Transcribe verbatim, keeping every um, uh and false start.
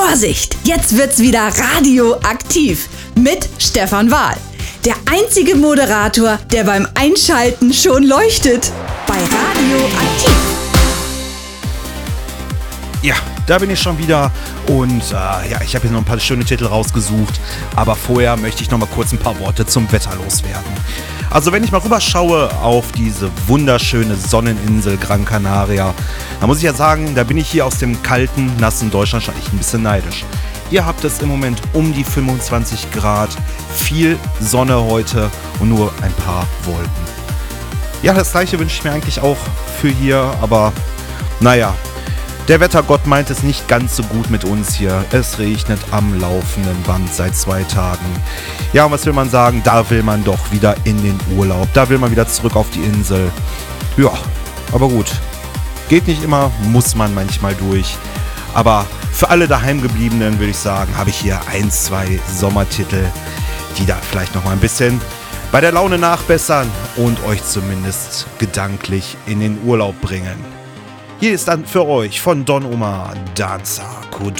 Vorsicht, jetzt wird's wieder radioaktiv mit Stefan Wahl. Der einzige Moderator, der beim Einschalten schon leuchtet. Bei Radioaktiv. Ja, da bin ich schon wieder und äh, ja, ich habe hier noch ein paar schöne Titel rausgesucht, aber vorher möchte ich noch mal kurz ein paar Worte zum Wetter loswerden. Also wenn ich mal rüberschaue auf diese wunderschöne Sonneninsel Gran Canaria, da muss ich ja sagen, da bin ich hier aus dem kalten, nassen Deutschland schon echt ein bisschen neidisch. Ihr habt es im Moment um die fünfundzwanzig Grad, viel Sonne heute und nur ein paar Wolken. Ja, das gleiche wünsche ich mir eigentlich auch für hier, aber naja, der Wettergott meint es nicht ganz so gut mit uns hier. Es regnet am laufenden Band seit zwei Tagen. Ja, und was will man sagen? Da will man doch wieder in den Urlaub. Da will man wieder zurück auf die Insel. Ja, aber gut. Geht nicht immer, muss man manchmal durch. Aber für alle Daheimgebliebenen würde ich sagen, habe ich hier ein, zwei Sommertitel, die da vielleicht noch mal ein bisschen bei der Laune nachbessern und euch zumindest gedanklich in den Urlaub bringen. Hier ist dann für euch von Don Omar Danza Kuduro.